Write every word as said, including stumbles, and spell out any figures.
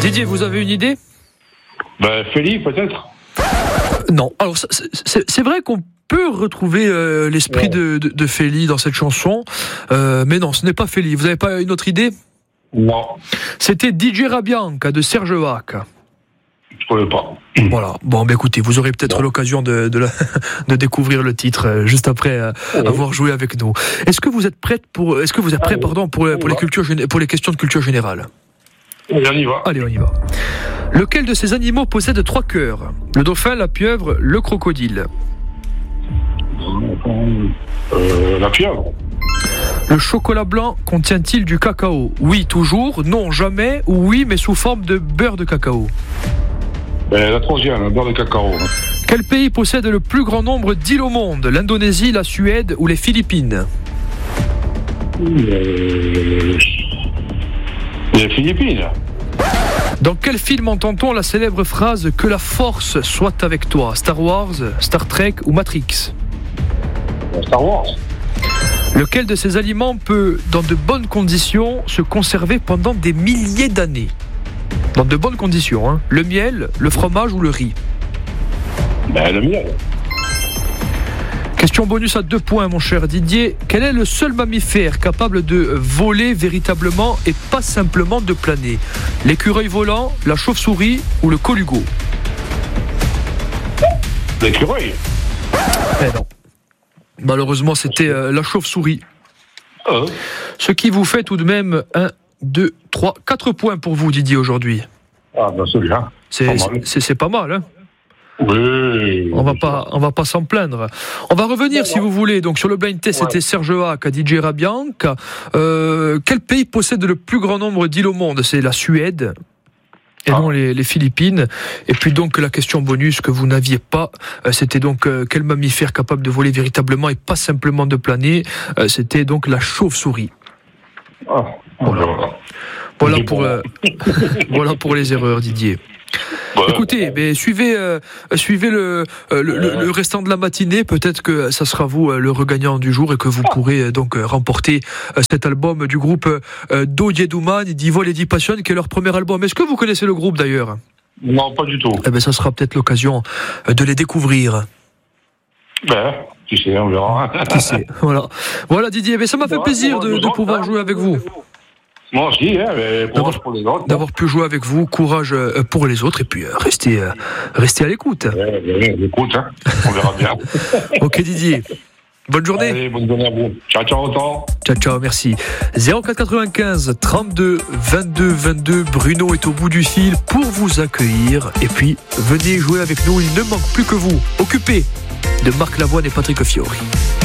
Didier, vous avez une idée? Ben, Feli, peut-être. Non. Alors, c'est, c'est, c'est vrai qu'on peut retrouver euh, l'esprit ouais. de, de, de Feli dans cette chanson, euh, mais non, ce n'est pas Feli. Vous n'avez pas une autre idée? Non. C'était D J Rabianca de Serge Hack. Je ne connais pas. Voilà. Bon, ben écoutez, vous aurez peut-être bon. l'occasion de, de, la, de découvrir le titre euh, juste après euh, oui. avoir joué avec nous. Est-ce que vous êtes prête pour Est-ce que vous êtes prêt, ah, pardon, pour, pour les cultures, pour les questions de culture générale? Allez, on y va. Allez, on y va. Lequel de ces animaux possède trois cœurs? Le dauphin, la pieuvre, le crocodile. Euh, la pieuvre. Le chocolat blanc contient-il du cacao? Oui, toujours. Non, jamais. Ou oui, mais sous forme de beurre de cacao. Ben, la troisième, le beurre de cacao. Quel pays possède le plus grand nombre d'îles au monde? L'Indonésie, la Suède ou les Philippines? euh... Les Philippines. Dans quel film entend-on la célèbre phrase « Que la force soit avec toi » ? Star Wars, Star Trek ou Matrix ? Star Wars. Lequel de ces aliments peut, dans de bonnes conditions, se conserver pendant des milliers d'années ? Dans de bonnes conditions, hein ? Le miel, le fromage ou le riz ? Ben, le miel. Question bonus à deux points, mon cher Didier. Quel est le seul mammifère capable de voler véritablement et pas simplement de planer ? L'écureuil volant, la chauve-souris ou le colugo ? L'écureuil. Eh non. Malheureusement, c'était euh, la chauve-souris. Oh. Ce qui vous fait tout de même un, deux, trois, quatre points pour vous, Didier, aujourd'hui. Ah, ben c'est bien. C'est pas mal, c'est, c'est pas mal hein. Oui. On va pas, on va pas s'en plaindre. On va revenir, si vous voulez. Donc sur le blind test, ouais. C'était Serge Hack, D J Rabianca. Euh, quel pays possède le plus grand nombre d'îles au monde ? C'est la Suède. Et ah. non les, les Philippines. Et puis donc la question bonus que vous n'aviez pas, euh, c'était donc euh, quel mammifère capable de voler véritablement et pas simplement de planer ? euh, C'était donc la chauve-souris. Ah. Voilà. Voilà pour, euh, voilà pour les erreurs, Didier. Ouais. Écoutez, mais suivez, euh, suivez le, euh, le, le, le restant de la matinée. Peut-être que ça sera vous euh, le regagnant du jour et que vous pourrez euh, donc euh, remporter euh, cet album du groupe euh, Do Dieduman, Di Vol et Di Passion, qui est leur premier album. Est-ce que vous connaissez le groupe d'ailleurs ? Non, pas du tout. Eh ben, ça sera peut-être l'occasion euh, de les découvrir. Ben, tu sais, on verra. Qui sait, voilà. Voilà Didier, mais ça m'a fait ouais, plaisir de, de pouvoir jouer avec vous. Moi aussi, hein, mais courage pour les autres. D'avoir pu jouer avec vous, courage pour les autres, et puis euh, restez, euh, restez à l'écoute. Ouais, ouais, l'écoute, hein. On verra bien. Ok Didier, bonne journée. Allez, bonne journée à vous. Ciao, ciao, autant. Ciao, ciao, merci. zéro quatre quatre-vingt-quinze trente-deux vingt-deux vingt-deux, Bruno est au bout du fil pour vous accueillir, et puis venez jouer avec nous, il ne manque plus que vous. Occupé de Marc Lavoine et Patrick Fiori.